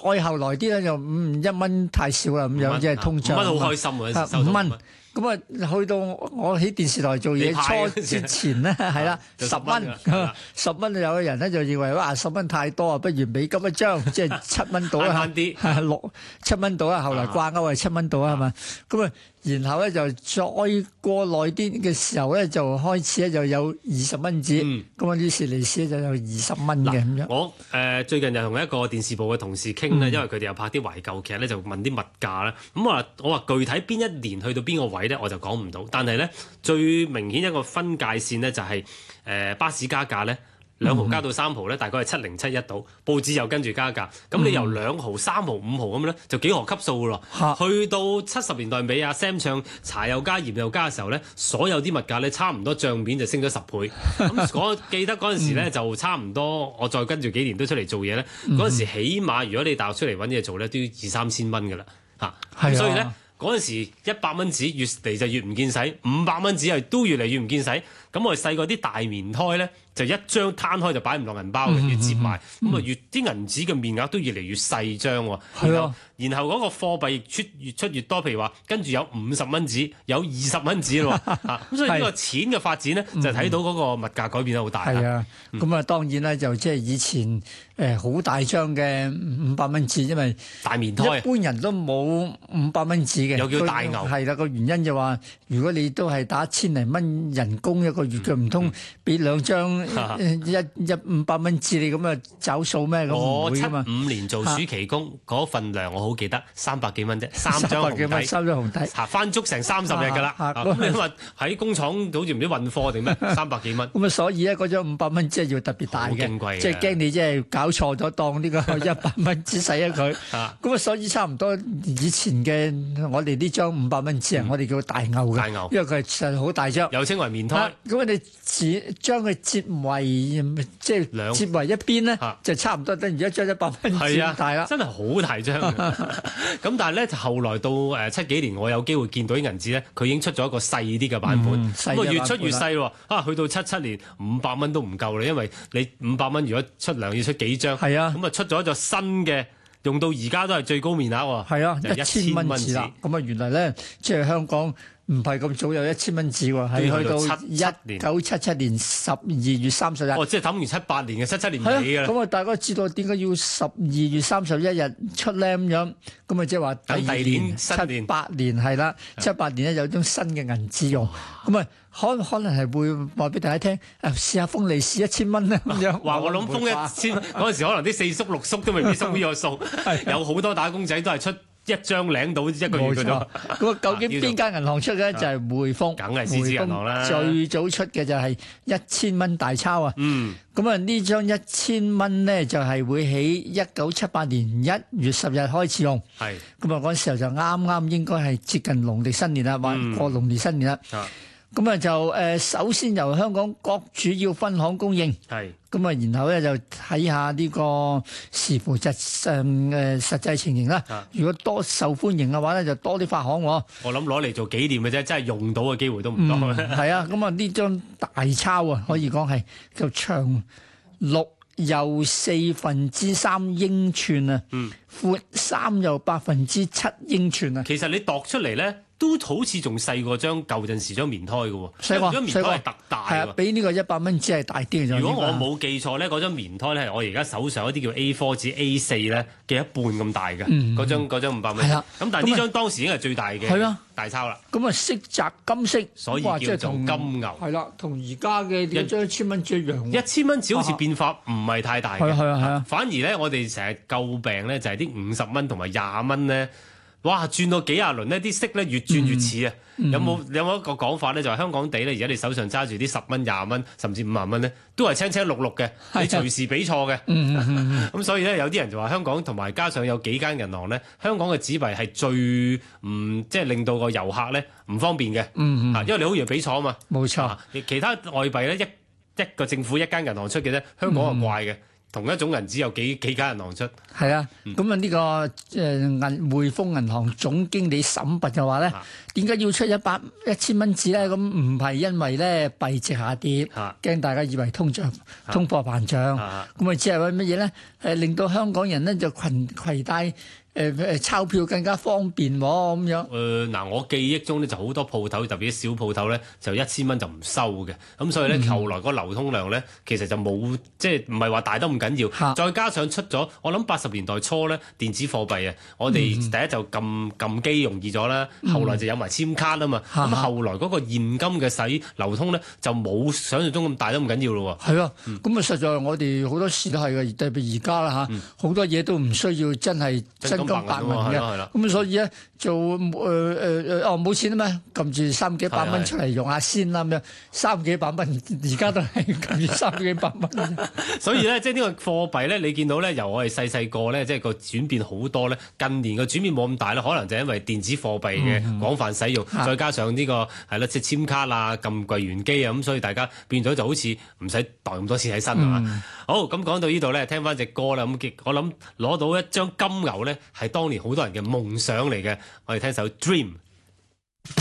後來啲咧就1蚊太少啦，咁樣即係通脹。 5蚊好開心嗰陣時收到 5蚊。咁啊，去到我喺電視台做嘢初之前咧，係啦，10蚊，10蚊有個人咧就認為哇10蚊太多啊，不如美金一張，即係7蚊到啦， 慳啲 7蚊到啦。後來掛鈎係7蚊到啦，係嘛？咁啊，然後咧就再過耐啲嘅時候咧，就開始咧就有20蚊紙，咁啊於是利是就有20蚊嘅咁樣。 我最近又同一個電視部嘅同事傾咧，因為佢哋又拍啲懷舊劇咧，就問啲物價啦。咁我話具體邊一年去到邊個位咧，我就講唔到。但係咧最明顯一個分界線咧就係巴士加價咧。2毫加到3毫咧，大概係7071度，報紙又跟住加價。咁你由2毫、3毫、5毫咁咧，就幾何級數噶咯。去到70年代尾啊 ，Sam 唱茶又加鹽又加嘅時候咧，所有啲物價咧差唔多帳面就升咗10倍。咁我記得嗰陣時咧就差唔多，我再跟住幾年都出嚟做嘢咧，嗰陣時起碼如果你大學出嚟揾嘢做咧，都要2-3千蚊噶啦嚇。咁所以咧嗰陣時100蚊紙越嚟就越唔見使，500蚊紙係都越嚟越唔見使。咁我哋細個啲大棉胎咧，就一張攤開就擺唔落銀包嘅，越折埋，咁啊越啲銀紙嘅面額都越嚟越細張喎。然後嗰個貨幣越出越多，譬如話跟住有50蚊紙，有20蚊紙咯。咁所以呢個錢嘅發展咧，就睇到嗰個物價改變得好大。 係啊，咁啊當然咧就即係以前好大張嘅500蚊紙，因為大棉胎一般人都冇500蚊紙嘅， 又叫大牛。 係啦，個原因就話如果你都係打1000零蚊人工一個月嘅，唔通俾2張500蚊紙你咁啊找數咩？咁唔會㗎嘛。 我75年做暑期工嗰份糧我好記得300幾蚊啫，3張紅底，翻足成30日㗎啦。咁你話喺工廠好似唔知運貨定咩，300幾蚊。 咁啊，所以咧嗰張500蚊紙係要特別大嘅，即係驚你即係搞錯咗，當呢個100蚊紙使咗佢。咁啊，所以差唔多以前嘅我哋呢張500蚊紙啊，我哋叫大牛嘅，因為佢係實係好大張， 又稱為棉胎。 咁我哋將佢折為即係折為一邊咧，就差唔多等於一張100蚊紙咁大啦。 真係好大張嘅。咁但係咧，後來到70幾年，我有機會見到啲銀紙咧，佢已經出咗一個細啲嘅版本，咁啊越出越細喎。去到77年500蚊都唔夠啦，因為你500蚊如果出糧要出幾張，咁啊出咗一隻新嘅，用到而家都係最高面額喎。 係啊，1000蚊紙啦。咁啊原來咧，即係香港唔係咁早有1000蚊紙喎，係去到1977年12月30日。 即係等於78年嘅77年尾㗎啦。 咁啊，大家知道點解要12月31日出咧咁樣？咁啊，即係話第二年78年係啦，78年咧有種新嘅銀紙用。咁啊，可能係會話俾大家聽，試下封利是1000蚊啦咁樣。 話我諗封1000嗰陣時，可能啲4叔6叔都未必收呢個數，有好多打工仔都係出1張領到1個月嘅啫。咁啊，究竟邊間銀行出嘅？就係匯豐，梗係獅子銀行啦。 最早出嘅就係1000蚊大鈔啊。咁啊，呢張1000蚊咧就係會喺1978年1月10日開始用。咁啊，嗰時候就啱啱應該係接近農曆新年啦，或過農曆新年啦。咁啊就首先由香港各主要分行供應，咁啊然後咧就睇下呢個視乎實際情形啦。如果多受歡迎嘅話咧，就多啲發行。我諗攞嚟做紀念嘅啫，真係用到嘅機會都唔多。 係啊，咁啊呢張大鈔啊，可以講係就長6又3/4英寸啊，闊3又7/8英寸啊。 其實你度出嚟咧，都好似仲細過張舊陣時張棉胎嘅喎， 細過， 張棉胎係特大喎， 比呢個100蚊紙係大啲嘅。 如果我冇記錯咧，嗰張棉胎咧係我而家手上嗰啲叫 A4 紙 A4 咧嘅一半咁大嘅，嗰張500蚊。咁但係呢張當時已經係最大嘅大鈔啦。 咁啊色澤金色， 所以叫做金牛。 係啦，同而家嘅呢張1000蚊紙一樣。 1000蚊紙好似變化唔係太大嘅， 係啊。 反而咧，我哋成日詬病咧就係啲50蚊同埋20蚊咧。哇！轉到幾廿輪呢啲色咧越轉越似啊！有冇一個講法咧？就係香港地咧，而家你手上揸住啲10蚊、20蚊，甚至50蚊咧，都係青青綠綠嘅，你隨時俾錯嘅。咁所以咧，有啲人就話香港同埋加上有幾間銀行咧，香港嘅紙幣係最即係令到個遊客咧唔方便嘅。因為你好容易俾錯啊嘛。 冇錯。 其他外幣咧一個政府一間銀行出嘅啫，香港係怪嘅。 同一種銀紙有幾間銀行出。 係啊，咁啊呢個匯豐銀行總經理沈拔就話咧，點解要出1000蚊紙咧？咁唔係因為咧幣值下跌，驚大家以為通貨膨脹，咁啊只係為乜嘢咧？令到香港人咧就攜帶鈔票更加方便喎，咁樣。 嗱，我記憶中咧就好多鋪頭，特別啲小鋪頭咧，就1000蚊就唔收嘅。咁所以咧，後來個流通量咧，其實就冇即係唔係話大得咁緊要。再加上出咗，我諗80年代初咧，電子貨幣啊，我哋第一就撳機容易咗啦，後來就有埋簽卡啊嘛。咁後來嗰個現金嘅流通咧，就冇想象中咁大得咁緊要咯喎。 係啊，咁啊實在我哋好多時都係嘅，特別而家啦嚇，好多嘢都唔需要真係真金白銀嘅，咁所以咧就冇錢啊嘛，撳住3幾百蚊出嚟用下先啦咁樣，3幾百蚊而家都係撳住3幾百蚊。 所以咧，即係呢個貨幣咧，你見到咧，由我哋細個咧，即係個轉變好多咧。近年個轉變冇咁大啦，可能就因為電子貨幣嘅廣泛使用，再加上呢個係啦，即係簽卡啊、撳櫃員機啊，咁所以大家變咗就好似唔使袋咁多錢喺身啊嘛。好，咁講到呢度咧，聽翻隻歌啦。咁我諗攞到一張金牛咧，係當年好多人嘅夢想嚟嘅。我哋聽首《Dream》。